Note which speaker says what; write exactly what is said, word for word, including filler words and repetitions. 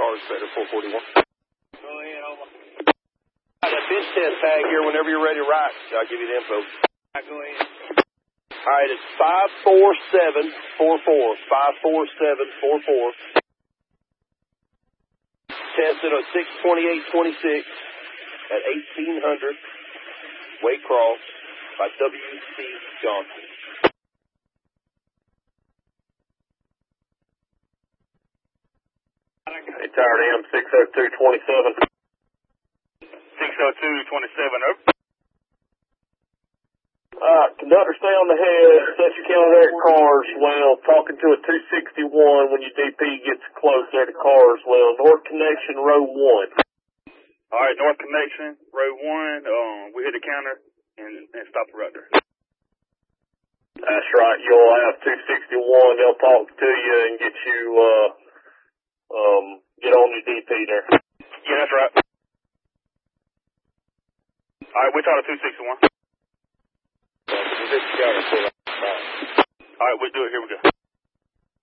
Speaker 1: cars better, four forty-one. Go ahead, over. Got that bench test tag here whenever you're ready to ride. I'll give you the info. Right, go ahead. All right, it's five four seven four four. five four seven four four. Tested on six twenty-eight twenty-six at eighteen hundred Waycross by W C Johnson.
Speaker 2: Hey, Tower M, six oh two twenty-seven.
Speaker 3: six oh two twenty-seven, over.
Speaker 2: Uh, conductor, stay on the head, set your counter there at Carswell, talking to a two sixty-one when your D P gets close there to Carswell. North Connection, row one.
Speaker 3: All right, North Connection, row one, um, we hit the counter and, and stop right there.
Speaker 2: That's right, you'll have two sixty-one, they'll talk to you and get you, uh, um, get on your D P there.
Speaker 3: Yeah, that's right. All right, we talk to two sixty-one. All right, we do it. Here we go.